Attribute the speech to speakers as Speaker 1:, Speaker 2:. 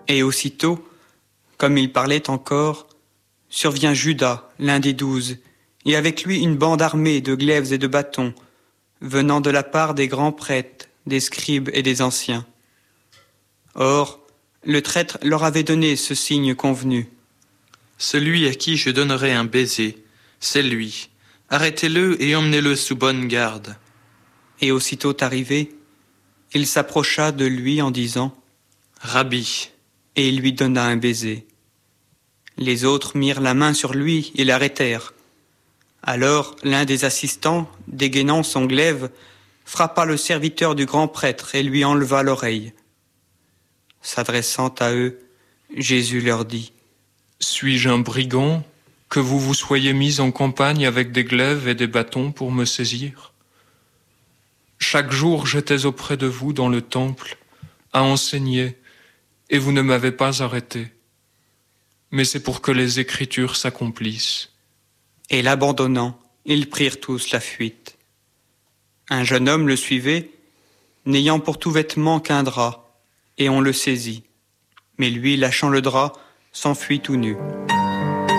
Speaker 1: Et aussitôt, comme il parlait encore, survient Judas, l'un des 12, et avec lui une bande armée de glaives et de bâtons, venant de la part des grands prêtres, des scribes et des anciens. Or, le traître leur avait donné ce signe convenu.
Speaker 2: Celui à qui je donnerai un baiser, c'est lui. Arrêtez-le et emmenez-le sous bonne garde.
Speaker 1: Et aussitôt arrivé, il s'approcha de lui en disant «
Speaker 2: Rabbi !»
Speaker 1: et il lui donna un baiser. Les autres mirent la main sur lui et l'arrêtèrent. Alors l'un des assistants, dégainant son glaive, frappa le serviteur du grand prêtre et lui enleva l'oreille. S'adressant à eux, Jésus leur dit «
Speaker 3: Suis-je un brigand, que vous vous soyez mis en campagne avec des glaives et des bâtons pour me saisir? Chaque jour j'étais auprès de vous dans le temple, à enseigner, et vous ne m'avez pas arrêté. Mais c'est pour que les Écritures s'accomplissent. »
Speaker 1: Et l'abandonnant, ils prirent tous la fuite. Un jeune homme le suivait, n'ayant pour tout vêtement qu'un drap, et on le saisit. Mais lui, lâchant le drap, s'enfuit tout nu.